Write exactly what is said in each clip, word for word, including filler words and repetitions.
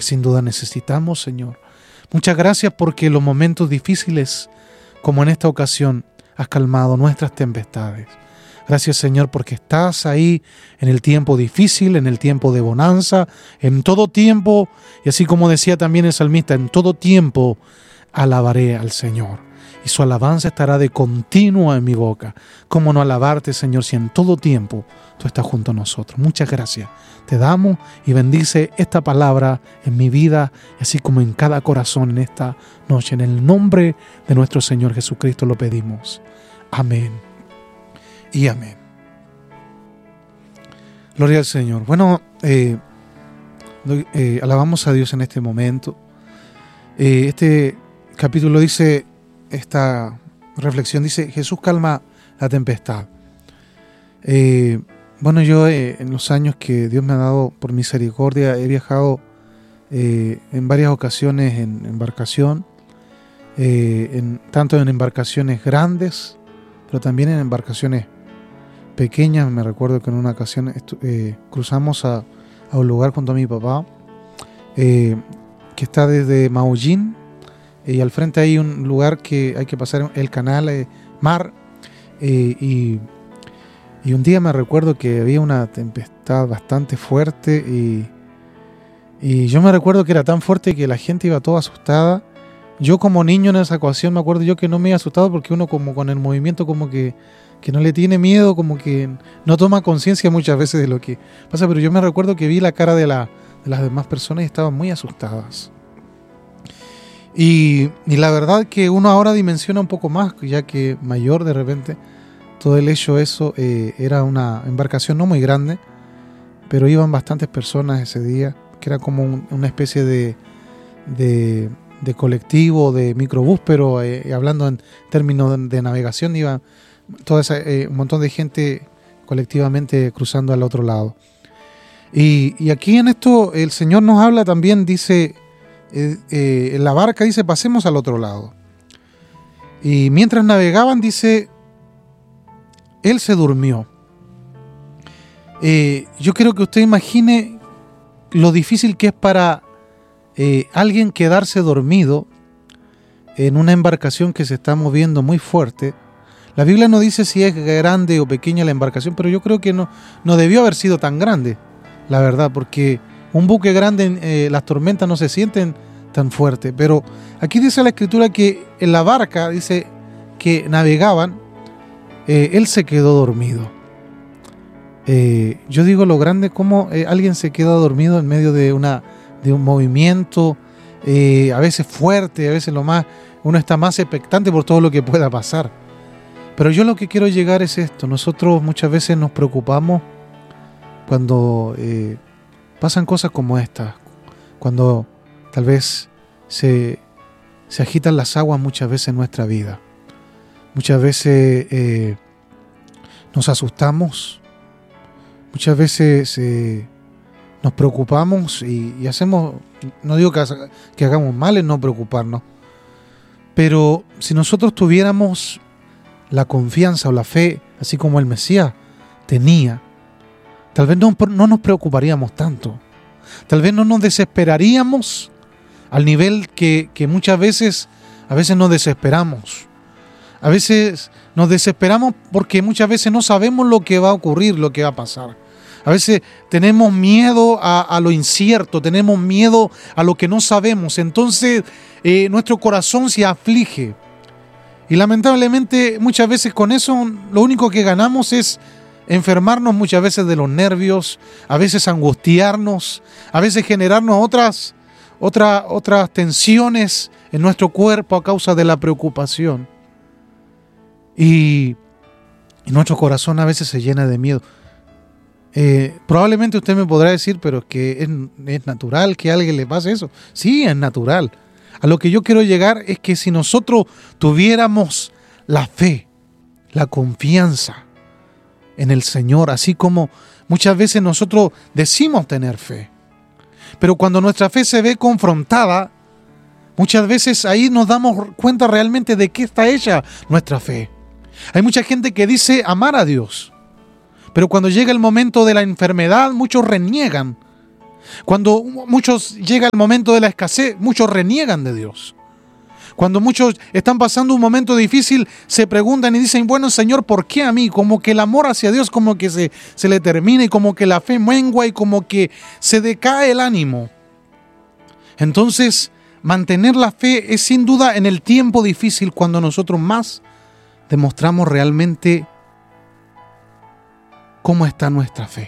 que sin duda necesitamos, Señor. Muchas gracias porque los momentos difíciles, como en esta ocasión, has calmado nuestras tempestades. Gracias, Señor, porque estás ahí en el tiempo difícil, en el tiempo de bonanza, en todo tiempo, y así como decía también el salmista, en todo tiempo alabaré al Señor, y su alabanza estará de continuo en mi boca. ¿Cómo no alabarte, Señor, si en todo tiempo tú estás junto a nosotros? Muchas gracias. Te damos y bendice esta palabra en mi vida, así como en cada corazón en esta noche. En el nombre de nuestro Señor Jesucristo lo pedimos. Amén y amén. Gloria al Señor. Bueno, eh, eh, alabamos a Dios en este momento. Eh, este capítulo dice, esta reflexión dice, Jesús calma la tempestad. Eh, bueno, yo eh, en los años que Dios me ha dado por misericordia he viajado eh, en varias ocasiones en embarcación, eh, en, tanto en embarcaciones grandes, pero también en embarcaciones pequeñas. Me recuerdo que en una ocasión eh, cruzamos a, a un lugar junto a mi papá, eh, que está desde Maullín, y al frente hay un lugar que hay que pasar el canal, eh, mar, eh, y, y un día me recuerdo que había una tempestad bastante fuerte, y, y yo me recuerdo que era tan fuerte que la gente iba toda asustada. Yo como niño en esa ocasión me acuerdo yo que no me había asustado, porque uno como con el movimiento como que, que no le tiene miedo, como que no toma conciencia muchas veces de lo que pasa, pero yo me recuerdo que vi la cara de, la, de las demás personas y estaban muy asustadas. Y, y la verdad que uno ahora dimensiona un poco más, ya que mayor de repente, todo el hecho eso, eh, era una embarcación no muy grande, pero iban bastantes personas ese día, que era como un, una especie de, de, de colectivo, de microbús, pero eh, hablando en términos de, de navegación, iba toda esa, eh, un montón de gente colectivamente cruzando al otro lado. Y, y aquí en esto el Señor nos habla también, dice, eh, eh, en la barca dice, pasemos al otro lado. Y mientras navegaban, dice, Él se durmió. Eh, yo quiero que usted imagine lo difícil que es para eh, alguien quedarse dormido en una embarcación que se está moviendo muy fuerte. La Biblia no dice si es grande o pequeña la embarcación, pero yo creo que no, no debió haber sido tan grande, la verdad, porque un buque grande, eh, las tormentas no se sienten tan fuertes. Pero aquí dice la Escritura que en la barca, dice que navegaban, eh, él se quedó dormido. Eh, yo digo lo grande como eh, alguien se queda dormido en medio de, una, de un movimiento, eh, a veces fuerte, a veces lo más, uno está más expectante por todo lo que pueda pasar. Pero yo lo que quiero llegar es esto. Nosotros muchas veces nos preocupamos cuando eh, pasan cosas como estas, cuando tal vez se, se agitan las aguas muchas veces en nuestra vida. Muchas veces eh, nos asustamos, muchas veces eh, nos preocupamos y, y hacemos, no digo que, que hagamos mal en no preocuparnos, pero si nosotros tuviéramos la confianza o la fe, así como el Mesías tenía, tal vez no, no nos preocuparíamos tanto. Tal vez no nos desesperaríamos al nivel que, que muchas veces, a veces nos desesperamos. A veces nos desesperamos porque muchas veces no sabemos lo que va a ocurrir, lo que va a pasar. A veces tenemos miedo a, a lo incierto, tenemos miedo a lo que no sabemos. Entonces eh, nuestro corazón se aflige. Y lamentablemente muchas veces con eso lo único que ganamos es enfermarnos muchas veces de los nervios, a veces angustiarnos, a veces generarnos otras, otra, otras tensiones en nuestro cuerpo a causa de la preocupación. Y, y nuestro corazón a veces se llena de miedo. Eh, probablemente usted me podrá decir, pero es que es, es natural que a alguien le pase eso. Sí, es natural. A lo que yo quiero llegar es que si nosotros tuviéramos la fe, la confianza en el Señor, así como muchas veces nosotros decimos tener fe, pero cuando nuestra fe se ve confrontada, muchas veces ahí nos damos cuenta realmente de qué está hecha nuestra fe. Hay mucha gente que dice amar a Dios, pero cuando llega el momento de la enfermedad, muchos reniegan. Cuando muchos llega el momento de la escasez, muchos reniegan de Dios. Cuando muchos están pasando un momento difícil, se preguntan y dicen, bueno, Señor, ¿por qué a mí? Como que el amor hacia Dios como que se, se le termina y como que la fe mengua y como que se decae el ánimo. Entonces, mantener la fe es sin duda en el tiempo difícil cuando nosotros más demostramos realmente cómo está nuestra fe.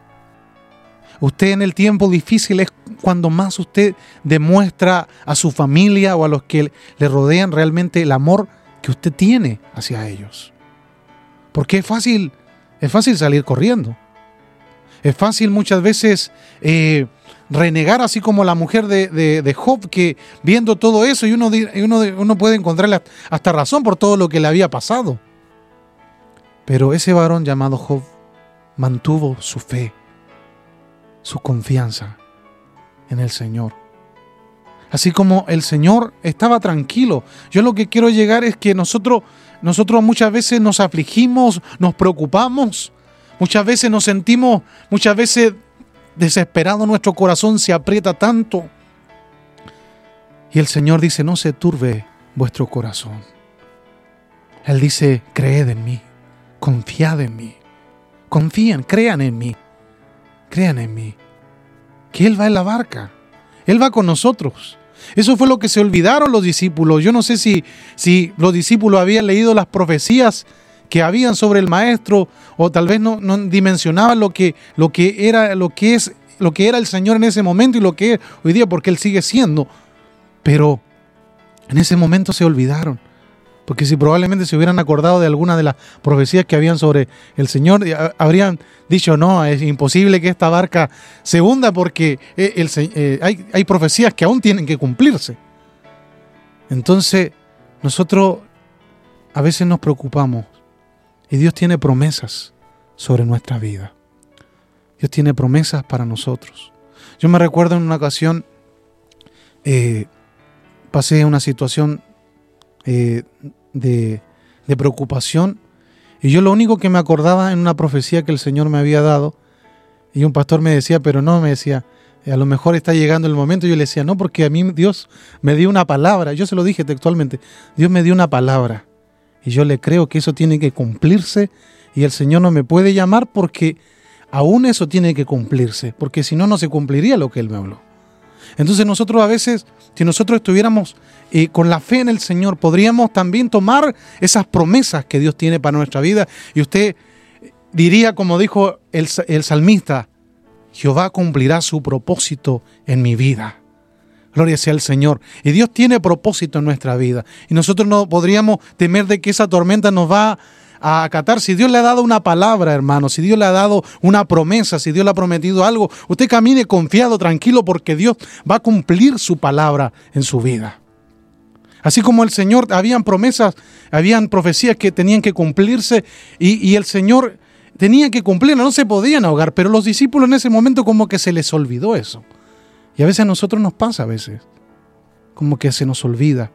Usted en el tiempo difícil es cuando más usted demuestra a su familia o a los que le rodean realmente el amor que usted tiene hacia ellos. Porque es fácil, es fácil salir corriendo. Es fácil muchas veces eh, renegar, así como la mujer de, de, de Job, que viendo todo eso y uno, uno, uno puede encontrarle hasta razón por todo lo que le había pasado. Pero ese varón llamado Job mantuvo su fe, su confianza en el Señor. Así como el Señor estaba tranquilo. Yo lo que quiero llegar es que nosotros, nosotros muchas veces nos afligimos, nos preocupamos, muchas veces nos sentimos, muchas veces desesperados, nuestro corazón se aprieta tanto. Y el Señor dice, no se turbe vuestro corazón. Él dice, creed en mí, confiad en mí, confíen, crean en mí. Crean en mí, que Él va en la barca, Él va con nosotros. Eso fue lo que se olvidaron los discípulos. Yo no sé si, si los discípulos habían leído las profecías que habían sobre el Maestro, o tal vez no, no dimensionaban lo que, lo que era, lo que es, lo que era el Señor en ese momento y lo que es hoy día, porque Él sigue siendo. Pero en ese momento se olvidaron. Porque si probablemente se hubieran acordado de alguna de las profecías que habían sobre el Señor, habrían dicho, no, es imposible que esta barca se hunda porque el, eh, hay, hay profecías que aún tienen que cumplirse. Entonces, nosotros a veces nos preocupamos y Dios tiene promesas sobre nuestra vida. Dios tiene promesas para nosotros. Yo me recuerdo en una ocasión, eh, pasé una situación eh, De, de preocupación, y yo lo único que me acordaba en una profecía que el Señor me había dado, y un pastor me decía, pero no, me decía, a lo mejor está llegando el momento. Y yo le decía, no, porque a mí Dios me dio una palabra. Yo se lo dije textualmente, Dios me dio una palabra y yo le creo que eso tiene que cumplirse, y el Señor no me puede llamar porque aún eso tiene que cumplirse, porque si no, no se cumpliría lo que Él me habló. Entonces nosotros a veces, si nosotros estuviéramos eh, con la fe en el Señor, podríamos también tomar esas promesas que Dios tiene para nuestra vida, y usted diría, como dijo el, el salmista, Jehová cumplirá su propósito en mi vida. Gloria sea al Señor. Y Dios tiene propósito en nuestra vida, y nosotros no podríamos temer de que esa tormenta nos va a acatar. Si Dios le ha dado una palabra, hermano, si Dios le ha dado una promesa, si Dios le ha prometido algo, usted camine confiado, tranquilo, porque Dios va a cumplir su palabra en su vida. Así como el Señor, habían promesas, habían profecías que tenían que cumplirse, y, y el Señor tenía que cumplirlas, no se podían ahogar, pero los discípulos en ese momento como que se les olvidó eso. Y a veces a nosotros nos pasa, a veces, como que se nos olvida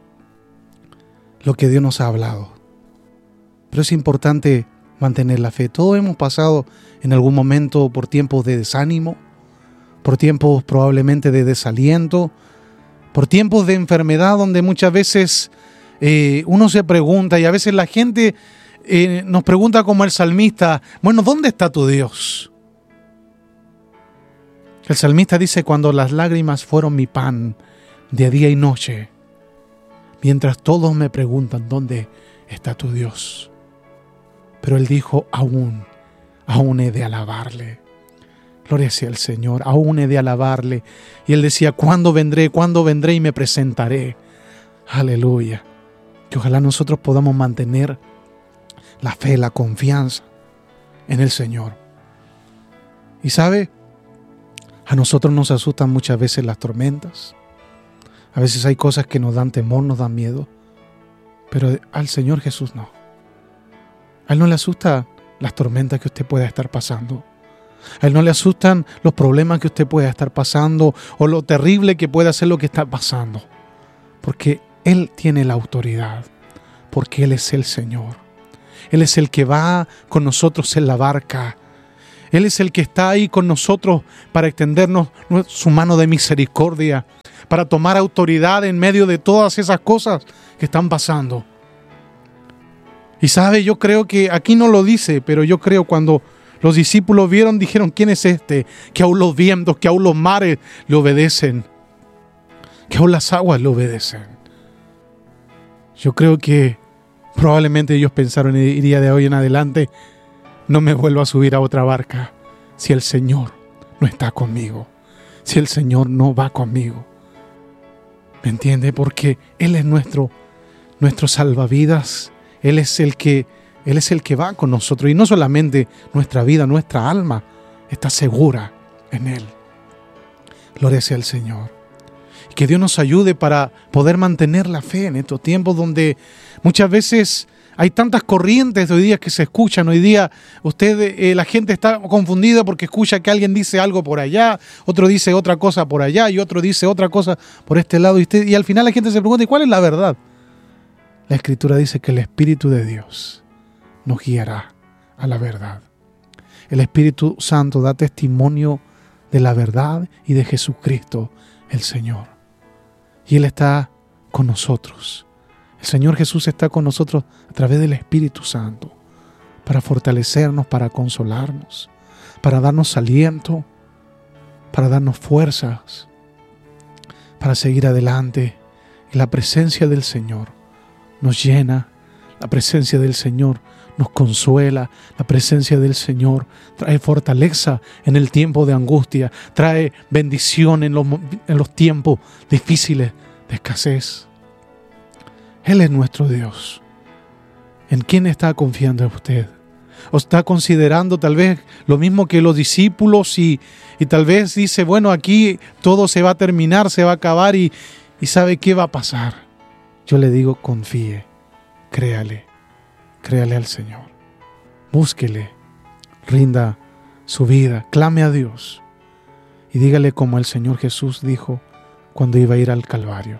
lo que Dios nos ha hablado. Pero es importante mantener la fe. Todos hemos pasado en algún momento por tiempos de desánimo, por tiempos probablemente de desaliento, por tiempos de enfermedad donde muchas veces eh, uno se pregunta, y a veces la gente eh, nos pregunta como el salmista, bueno, ¿dónde está tu Dios? El salmista dice, cuando las lágrimas fueron mi pan de día y noche, mientras todos me preguntan, ¿dónde está tu Dios? Pero él dijo, aún, aún he de alabarle. Gloria sea al Señor, aún he de alabarle. Y él decía, ¿cuándo vendré? ¿Cuándo vendré y me presentaré? Aleluya. Que ojalá nosotros podamos mantener la fe, la confianza en el Señor. Y sabe, a nosotros nos asustan muchas veces las tormentas. A veces hay cosas que nos dan temor, nos dan miedo. Pero al Señor Jesús no. A Él no le asustan las tormentas que usted pueda estar pasando. A Él no le asustan los problemas que usted pueda estar pasando o lo terrible que pueda ser lo que está pasando. Porque Él tiene la autoridad. Porque Él es el Señor. Él es el que va con nosotros en la barca. Él es el que está ahí con nosotros para extendernos su mano de misericordia, para tomar autoridad en medio de todas esas cosas que están pasando. Y sabe, yo creo que aquí no lo dice, pero yo creo cuando los discípulos vieron, dijeron, ¿quién es este? Que aún los vientos, que aún los mares le obedecen, que aún las aguas le obedecen. Yo creo que probablemente ellos pensaron, el día de hoy en adelante, no me vuelvo a subir a otra barca si el Señor no está conmigo, si el Señor no va conmigo. ¿Me entiende? Porque Él es nuestro, nuestro salvavidas. Él es el que, Él es el que va con nosotros. Y no solamente nuestra vida, nuestra alma está segura en Él. Gloria sea al Señor. Y que Dios nos ayude para poder mantener la fe en estos tiempos donde muchas veces hay tantas corrientes de hoy día que se escuchan. Hoy día usted, eh, la gente está confundida porque escucha que alguien dice algo por allá, otro dice otra cosa por allá y otro dice otra cosa por este lado. Y, usted, y al final la gente se pregunta, ¿y cuál es la verdad? La Escritura dice que el Espíritu de Dios nos guiará a la verdad. El Espíritu Santo da testimonio de la verdad y de Jesucristo, el Señor. Y Él está con nosotros. El Señor Jesús está con nosotros a través del Espíritu Santo para fortalecernos, para consolarnos, para darnos aliento, para darnos fuerzas, para seguir adelante. Y la presencia del Señor nos llena, la presencia del Señor nos consuela, la presencia del Señor trae fortaleza en el tiempo de angustia, trae bendición en los, en los tiempos difíciles de escasez. Él es nuestro Dios. ¿En quién está confiando usted? ¿O está considerando tal vez lo mismo que los discípulos y, y tal vez dice, bueno, aquí todo se va a terminar, se va a acabar y, y sabe qué va a pasar? Yo le digo, confíe, créale, créale al Señor, búsquele, rinda su vida, clame a Dios y dígale como el Señor Jesús dijo cuando iba a ir al Calvario,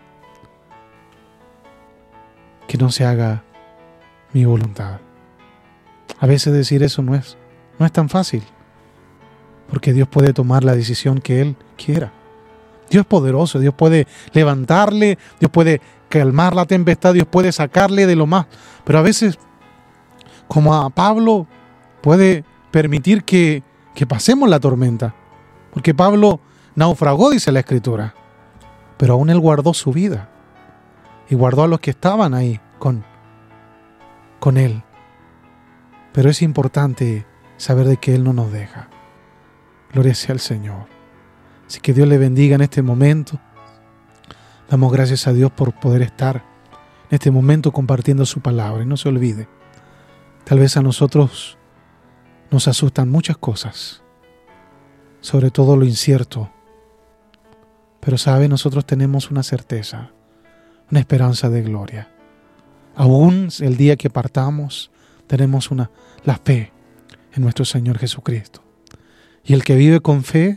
que no se haga mi voluntad. A veces decir eso no es, no es tan fácil, porque Dios puede tomar la decisión que Él quiera. Dios es poderoso, Dios puede levantarle, Dios puede calmar la tempestad, Dios puede sacarle de lo más. Pero a veces, como a Pablo, puede permitir que, que pasemos la tormenta. Porque Pablo naufragó, dice la Escritura, pero aún él guardó su vida y guardó a los que estaban ahí con, con él. Pero es importante saber de que Él no nos deja. Gloria sea al Señor. Así que Dios le bendiga en este momento. Damos gracias a Dios por poder estar en este momento compartiendo su palabra. Y no se olvide, tal vez a nosotros nos asustan muchas cosas, sobre todo lo incierto. Pero sabe, nosotros tenemos una certeza, una esperanza de gloria. Aún el día que partamos, tenemos una, la fe en nuestro Señor Jesucristo. Y el que vive con fe,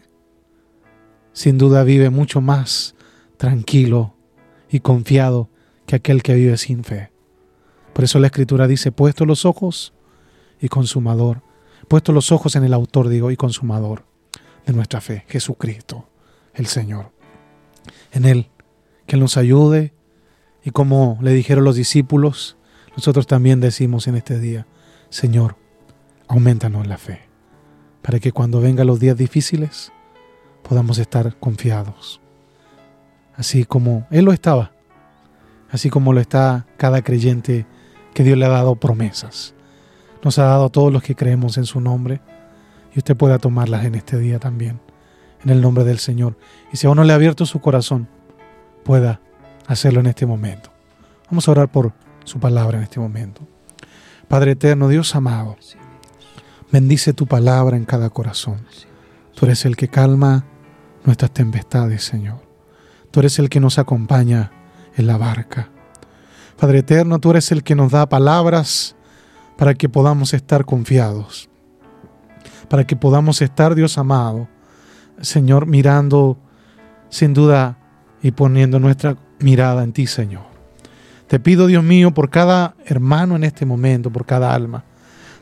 sin duda vive mucho más tranquilo y confiado que aquel que vive sin fe. Por eso la Escritura dice, puesto los ojos y consumador, puesto los ojos en el autor, digo, y consumador de nuestra fe, Jesucristo, el Señor. En Él, que Él nos ayude, y como le dijeron los discípulos, nosotros también decimos en este día, Señor, aumentanos la fe, para que cuando vengan los días difíciles podamos estar confiados, así como Él lo estaba, así como lo está cada creyente que Dios le ha dado promesas. Nos ha dado a todos los que creemos en su nombre, y usted pueda tomarlas en este día también, en el nombre del Señor. Y si aún no le ha abierto su corazón, pueda hacerlo en este momento. Vamos a orar por su palabra en este momento. Padre eterno, Dios amado, bendice tu palabra en cada corazón. Tú eres el que calma nuestras tempestades, Señor. Tú eres el que nos acompaña en la barca. Padre eterno, tú eres el que nos da palabras para que podamos estar confiados, para que podamos estar, Dios amado, Señor, mirando sin duda y poniendo nuestra mirada en ti, Señor. Te pido, Dios mío, por cada hermano en este momento, por cada alma.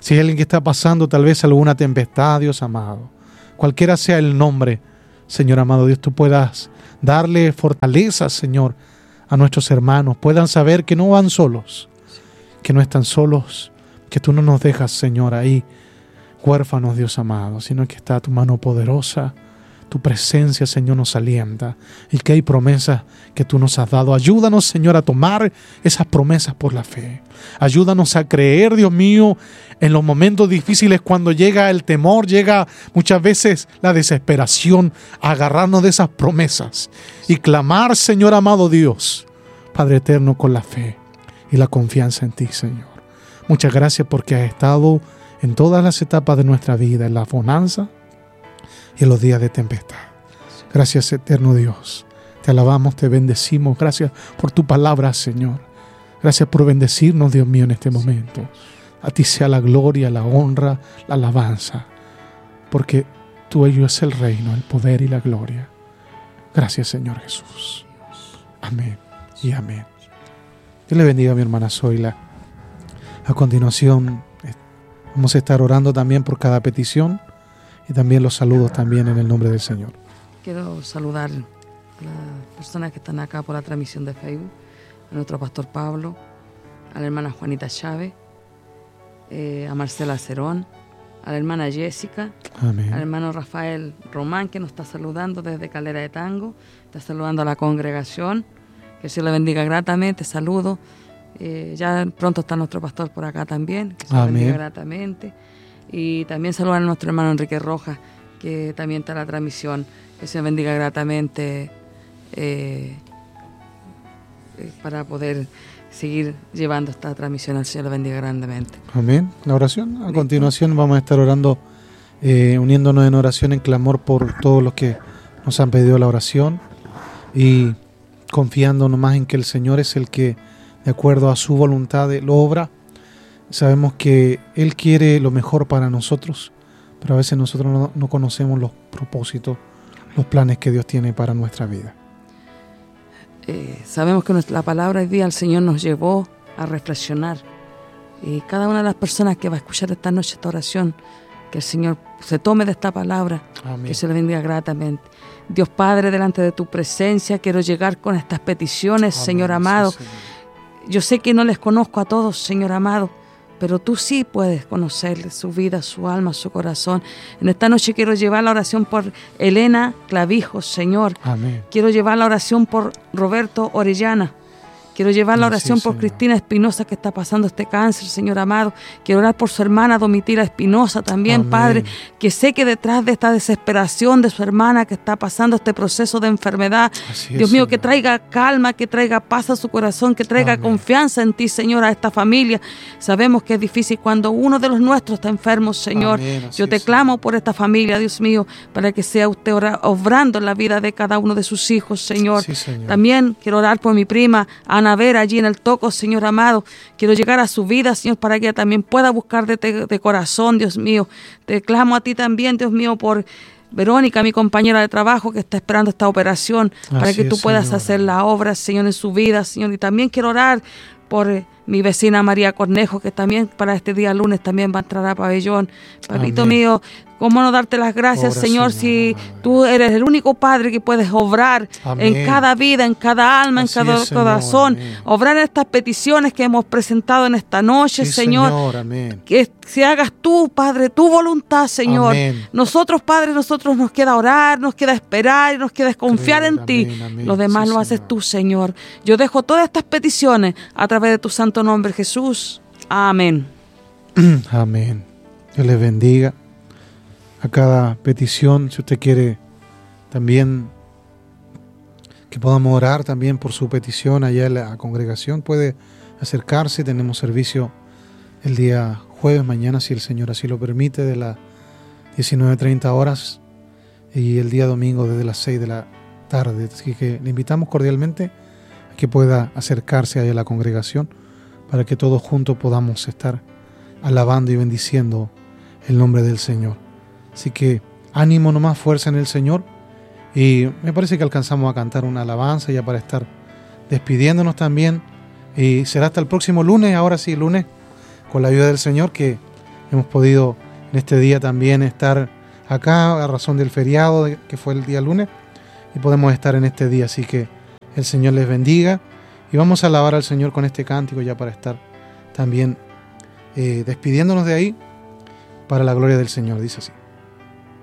Si hay alguien que está pasando tal vez alguna tempestad, Dios amado, cualquiera sea el nombre, Señor amado Dios, tú puedas darle fortaleza, Señor, a nuestros hermanos, puedan saber que no van solos, que no están solos, que tú no nos dejas, Señor, ahí huérfanos, Dios amado, sino que está tu mano poderosa, tu presencia, Señor, nos alienta y que hay promesas que tú nos has dado. Ayúdanos, Señor, a tomar esas promesas por la fe. Ayúdanos a creer, Dios mío, en los momentos difíciles cuando llega el temor, llega muchas veces la desesperación, a agarrarnos de esas promesas y clamar, Señor amado Dios, Padre eterno, con la fe y la confianza en ti, Señor. Muchas gracias porque has estado en todas las etapas de nuestra vida, en la bonanza y en los días de tempestad. Gracias, eterno Dios. Te alabamos, te bendecimos. Gracias por tu palabra, Señor. Gracias por bendecirnos, Dios mío, en este momento. A ti sea la gloria, la honra, la alabanza, porque tuyo es el reino, el poder y la gloria. Gracias, Señor Jesús. Amén y amén. Dios le bendiga a mi hermana Zoila. A continuación, vamos a estar orando también por cada petición y también los saludos también en el nombre del Señor. Quiero saludar a las personas que están acá por la transmisión de Facebook, a nuestro pastor Pablo, a la hermana Juanita Chávez, eh, a Marcela Cerón, a la hermana Jessica, Amén. al hermano Rafael Román, que nos está saludando desde Calera de Tango, está saludando a la congregación, que se le bendiga gratamente, saludo. Eh, ya pronto está nuestro pastor por acá también, que se le bendiga gratamente. Y también saludar a nuestro hermano Enrique Rojas, que también está en la transmisión, que se bendiga gratamente eh, eh, para poder seguir llevando esta transmisión. Al Señor le bendiga grandemente. Amén. La oración. A continuación vamos a estar orando, eh, uniéndonos en oración, en clamor por todos los que nos han pedido la oración y confiando nomás en que el Señor es el que, de acuerdo a su voluntad, lo obra. Sabemos que Él quiere lo mejor para nosotros, pero a veces nosotros no, no conocemos los propósitos, los planes que Dios tiene para nuestra vida. Eh, sabemos que nuestra, la palabra hoy día el Señor nos llevó a reflexionar. Y cada una de las personas que va a escuchar esta noche esta oración, que el Señor se tome de esta palabra, Amén. Que se le bendiga gratamente. Dios Padre, delante de tu presencia, quiero llegar con estas peticiones, Amén. Señor amado. Sí, Señor. Yo sé que no les conozco a todos, Señor amado, pero tú sí puedes conocerles su vida, su alma, su corazón. En esta noche quiero llevar la oración por Elena Clavijos, Señor. Amén. Quiero llevar la oración por Roberto Orellana. Quiero llevar la oración sí, por Cristina Espinosa, que está pasando este cáncer, Señor amado. Quiero orar por su hermana Domitila Espinosa también, Amén. Padre, que sé que detrás de esta desesperación de su hermana que está pasando este proceso de enfermedad, Así Dios es, mío, Señor. Que traiga calma, que traiga paz a su corazón, que traiga Amén. Confianza en ti, Señor, a esta familia. Sabemos que es difícil cuando uno de los nuestros está enfermo, Señor. Yo te es, clamo Señor. Por esta familia, Dios mío, para que sea usted obrando en la vida de cada uno de sus hijos, Señor. Sí, Señor. También quiero orar por mi prima Ana a ver allí en el Toco, Señor amado. Quiero llegar a su vida, Señor, para que ella también pueda buscar de, de, de corazón, Dios mío. Te clamo a ti también, Dios mío, por Verónica, mi compañera de trabajo, que está esperando esta operación, Así para que tú es, puedas Señor. Hacer la obra, Señor, en su vida, Señor. Y también quiero orar por eh, mi vecina María Cornejo, que también para este día lunes también va a entrar a pabellón. Papito Amén. Mío, ¿cómo no darte las gracias, Obra, Señor, Señor, si tú eres el único Padre que puedes obrar Amén. En cada vida, en cada alma, Así en cada es, corazón? Señor, obrar en estas peticiones que hemos presentado en esta noche, sí, Señor. Señor Amén. Que si hagas tú, Padre, tu voluntad, Señor. Amén. Nosotros, Padre, nosotros nos queda orar, nos queda esperar y nos queda confiar Creer, en amén, ti. Amén. Los demás sí, lo haces Señor. Tú, Señor. Yo dejo todas estas peticiones a través de tu santo nombre, Jesús. Amén. Amén. Dios les bendiga. A cada petición, si usted quiere también que podamos orar también por su petición allá en la congregación, puede acercarse. Tenemos servicio el día jueves, mañana, si el Señor así lo permite, de las diecinueve treinta horas, y el día domingo desde las seis de la tarde. Así que le invitamos cordialmente a que pueda acercarse allá a la congregación para que todos juntos podamos estar alabando y bendiciendo el nombre del Señor. Así que ánimo nomás, fuerza en el Señor. Y me parece que alcanzamos a cantar una alabanza ya para estar despidiéndonos también. Y será hasta el próximo lunes, ahora sí, lunes, con la ayuda del Señor, que hemos podido en este día también estar acá a razón del feriado que fue el día lunes, y podemos estar en este día. Así que el Señor les bendiga, y vamos a alabar al Señor con este cántico ya para estar también eh, despidiéndonos de ahí para la gloria del Señor. Dice así.